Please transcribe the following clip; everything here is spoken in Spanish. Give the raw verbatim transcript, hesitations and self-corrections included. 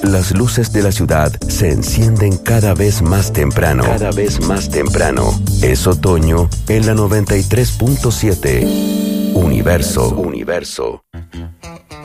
Las luces de la ciudad se encienden cada vez más temprano. Cada vez más temprano. Es otoño en la noventa y tres punto siete. Universo. Universo.